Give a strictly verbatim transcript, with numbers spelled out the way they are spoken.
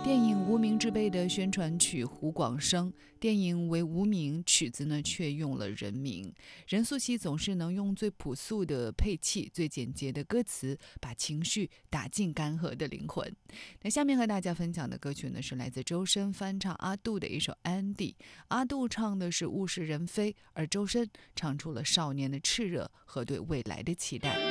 电影《无名之辈》的宣传曲胡广生，电影为无名，曲子呢却用了人名。任素汐总是能用最朴素的配器、最简洁的歌词，把情绪打进干涸的灵魂。那下面和大家分享的歌曲呢，是来自周深翻唱阿杜的一首《安迪》。阿杜唱的是物是人非，而周深唱出了少年的炽热和对未来的期待。